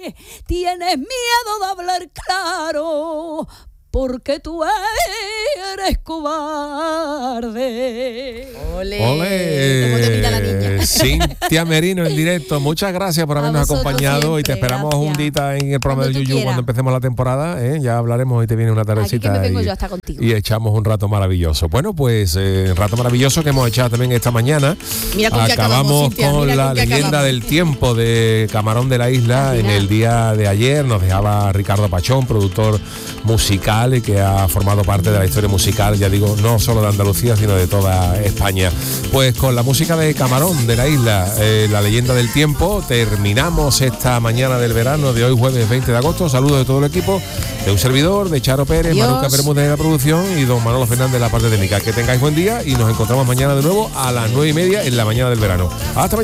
Tienes miedo de hablar claro, porque tú eres cobarde. ¡Ole! ¡Ole! ¿Cómo te mira la niña? Cintia Merino en directo, muchas gracias por habernos acompañado siempre, y te esperamos gracias. un día en el programa Cuando de tú Yuyu quieras. cuando empecemos la temporada, ¿eh? Ya hablaremos, hoy te viene una Aquí que tardecita me vengo yo hasta contigo. y echamos un rato maravilloso. Bueno, pues rato maravilloso que hemos echado también esta mañana. Mira con qué Acabamos Cintia, con mira la con qué leyenda acabamos. del tiempo de Camarón de la Isla. Al En final. el día de ayer nos dejaba Ricardo Pachón, productor musical y que ha formado parte de la historia musical, ya digo, no solo de Andalucía, sino de toda España. Pues con la música de Camarón de la Isla, la leyenda del tiempo, terminamos esta mañana del verano de hoy, jueves 20 de agosto. Saludos de todo el equipo, de un servidor, de Charo Pérez, Adiós. Maruca Bermúdez de la producción y don Manolo Fernández de la parte técnica. Que tengáis buen día y nos encontramos mañana de nuevo a las 9:30 en la mañana del verano. Hasta mañana.